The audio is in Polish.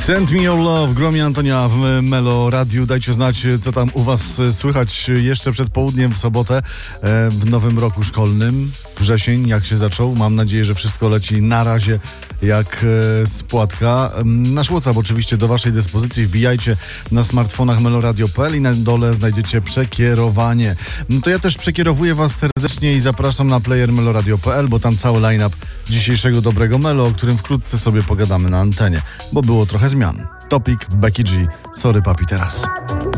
Send Me Your Love, Gromi Antonia w Melo Radiu. Dajcie znać, co tam u was słychać jeszcze przed południem w sobotę w nowym roku szkolnym. Wrzesień, jak się zaczął? Mam nadzieję, że wszystko leci na razie jak z płatka. Nasz WhatsApp oczywiście do waszej dyspozycji. Wbijajcie na smartfonach meloradio.pl i na dole znajdziecie przekierowanie. No to ja też przekierowuję was serdecznie i zapraszam na player meloradio.pl, bo tam cały line-up dzisiejszego Dobrego Melo, o którym wkrótce sobie pogadamy na antenie, bo było trochę zmian. Topic, Becky G, sorry papi teraz.